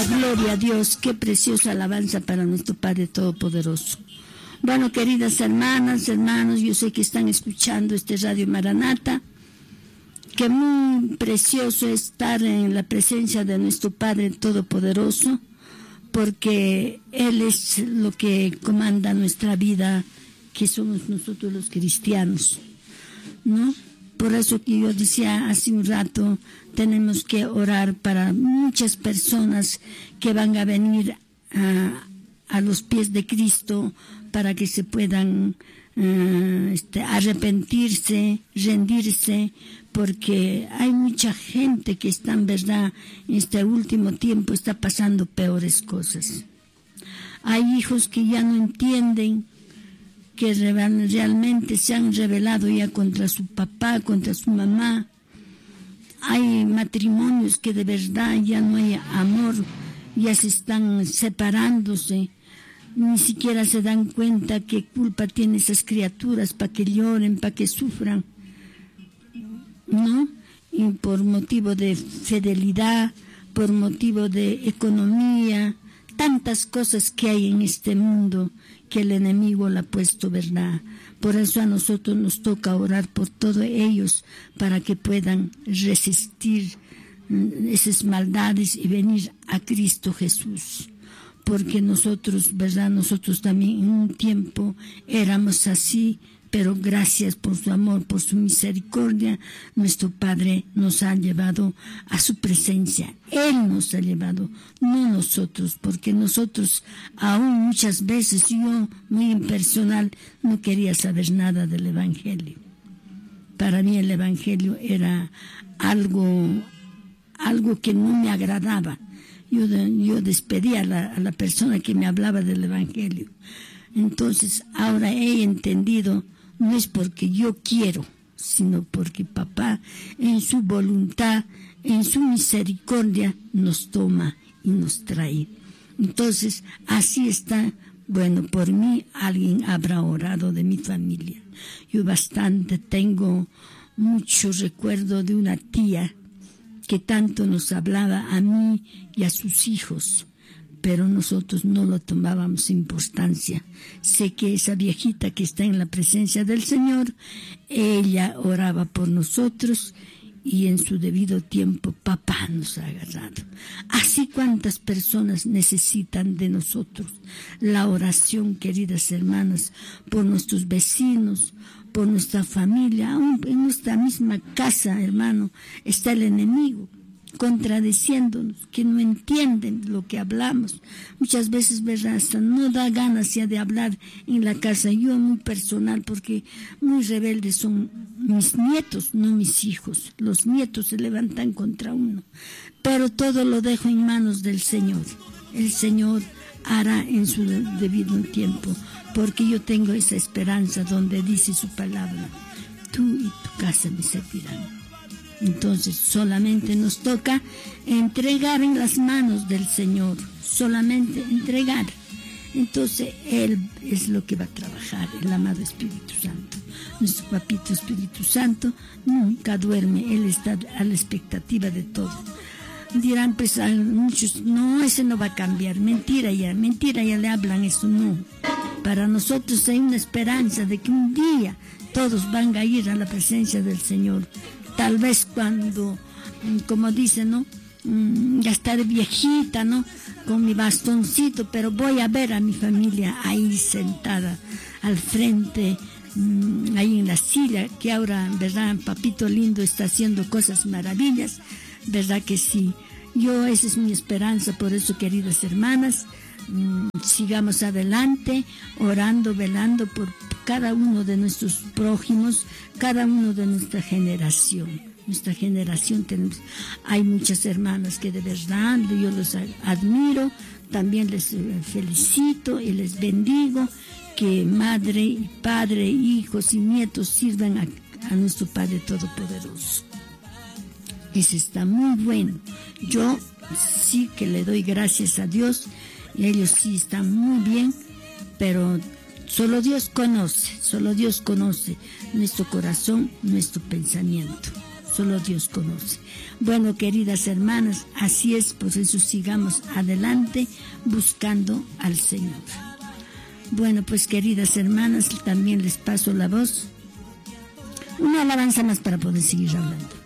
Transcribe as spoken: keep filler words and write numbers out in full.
Aleluya, gloria a Dios, qué preciosa alabanza para nuestro Padre Todopoderoso. Bueno, queridas hermanas, hermanos, yo sé que están escuchando este Radio Maranata, que muy precioso estar en la presencia de nuestro Padre Todopoderoso, porque Él es lo que comanda nuestra vida, que somos nosotros los cristianos, ¿no? Por eso que yo decía hace un rato, tenemos que orar para muchas personas que van a venir a, a los pies de Cristo para que se puedan uh, este, arrepentirse, rendirse, porque hay mucha gente que está en verdad en este último tiempo está pasando peores cosas. Hay hijos que ya no entienden, que realmente se han rebelado ya contra su papá, contra su mamá. Hay matrimonios que de verdad ya no hay amor, ya se están separándose, ni siquiera se dan cuenta qué culpa tienen esas criaturas para que lloren, para que sufran, ¿no? Y por motivo de fidelidad, por motivo de economía, tantas cosas que hay en este mundo que el enemigo le ha puesto, ¿verdad? Por eso a nosotros nos toca orar por todos ellos para que puedan resistir esas maldades y venir a Cristo Jesús. Porque nosotros, ¿verdad? Nosotros también en un tiempo éramos así, pero gracias por su amor, por su misericordia, nuestro Padre nos ha llevado a su presencia. Él nos ha llevado, no nosotros, porque nosotros aún muchas veces, yo muy impersonal, no quería saber nada del Evangelio. Para mí el Evangelio era algo, algo que no me agradaba. Yo, yo despedía a la, a la persona que me hablaba del Evangelio. Entonces ahora he entendido, no es porque yo quiero, sino porque papá en su voluntad, en su misericordia nos toma y nos trae. Entonces así está. Bueno, por mí alguien habrá orado de mi familia. Yo bastante tengo mucho recuerdo de una tía que tanto nos hablaba a mí y a sus hijos, pero nosotros no lo tomábamos importancia. Sé que esa viejita que está en la presencia del Señor, ella oraba por nosotros y en su debido tiempo papá nos ha agarrado. Así cuántas personas necesitan de nosotros la oración, queridas hermanas, por nuestros vecinos, por nuestra familia, aún en nuestra misma casa, hermano, está el enemigo contradiciéndonos, que no entienden lo que hablamos. Muchas veces, verdad, hasta no da ganas ya de hablar en la casa. Yo muy personal, porque muy rebeldes son mis nietos, no mis hijos. Los nietos se levantan contra uno. Pero todo lo dejo en manos del Señor. El Señor hará en su debido tiempo, porque yo tengo esa esperanza donde dice su palabra: tú y tu casa me servirán. Entonces solamente nos toca entregar en las manos del Señor, solamente entregar. Entonces Él es lo que va a trabajar, el amado Espíritu Santo. Nuestro papito Espíritu Santo nunca duerme, Él está a la expectativa de todo. Dirán pues a muchos, no, ese no va a cambiar, mentira ya, mentira ya le hablan eso, no. Para nosotros hay una esperanza de que un día todos van a ir a la presencia del Señor. Tal vez cuando, como dicen, ¿no? Ya estaré viejita, ¿no? Con mi bastoncito, pero voy a ver a mi familia ahí sentada al frente, ahí en la silla, que ahora, ¿verdad? Papito lindo está haciendo cosas maravillas, ¿verdad que sí? Yo, esa es mi esperanza, por eso, queridas hermanas, sigamos adelante, orando, velando por cada uno de nuestros prójimos, cada uno de nuestra generación. Nuestra generación tenemos, hay muchas hermanas que de verdad yo los admiro, también les felicito y les bendigo, que madre y padre, hijos y nietos sirvan a, a nuestro Padre Todopoderoso. Eso está muy bueno. Yo sí que le doy gracias a Dios, y ellos sí están muy bien, pero solo Dios conoce, solo Dios conoce nuestro corazón, nuestro pensamiento. solo Dios conoce. Bueno, queridas hermanas, así es, por eso sigamos adelante buscando al Señor. Bueno, pues queridas hermanas, también les paso la voz. Una alabanza más para poder seguir hablando.